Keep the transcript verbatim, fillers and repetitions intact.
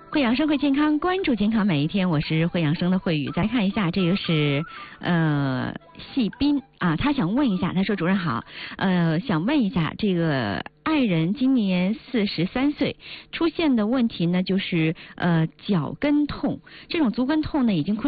会养生会健康，关注健康每一天。我是会养生的慧宇。再看一下，这个是呃细斌啊，他想问一下，他说主任好，呃想问一下这个爱人今年四十三岁，出现的问题呢就是呃脚跟痛，这种足跟痛呢已经困